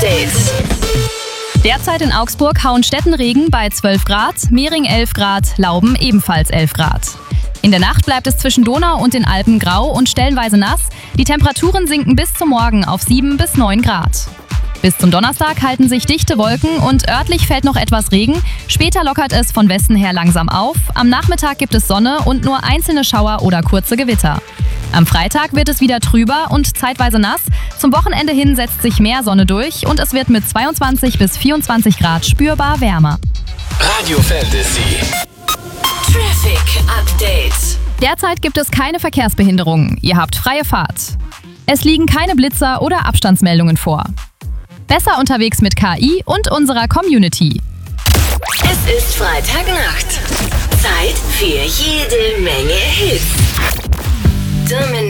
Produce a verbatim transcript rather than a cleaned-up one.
Update. Derzeit in Augsburg Hauenstetten-Regen bei zwölf Grad, Mehring elf Grad, Lauben ebenfalls elf Grad. In der Nacht bleibt es zwischen Donau und den Alpen grau und stellenweise nass. Die Temperaturen sinken bis zum Morgen auf sieben bis neun Grad. Bis zum Donnerstag halten sich dichte Wolken und örtlich fällt noch etwas Regen. Später lockert es von Westen her langsam auf. Am Nachmittag gibt es Sonne und nur einzelne Schauer oder kurze Gewitter. Am Freitag wird es wieder trüber und zeitweise nass. Zum Wochenende hin setzt sich mehr Sonne durch und es wird mit zweiundzwanzig bis vierundzwanzig Grad spürbar wärmer. Radio Fantasy. Traffic Update. Derzeit gibt es keine Verkehrsbehinderungen. Ihr habt freie Fahrt. Es liegen keine Blitzer oder Abstandsmeldungen vor. Besser unterwegs mit K I und unserer Community. Es ist Freitagnacht. Zeit für jede Menge Hits. Domin